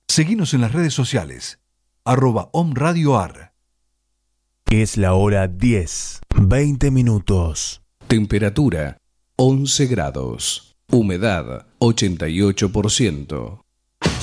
Seguinos en las redes sociales, @omradioar. Es la hora 10:20. Temperatura 11 grados. Humedad 88%.